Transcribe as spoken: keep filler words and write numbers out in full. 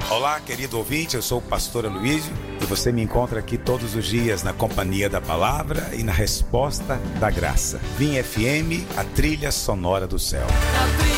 Olá, querido ouvinte, eu sou o pastor Aloísio e você me encontra aqui todos os dias na companhia da palavra e na resposta da graça. Vim F M, a trilha sonora do céu.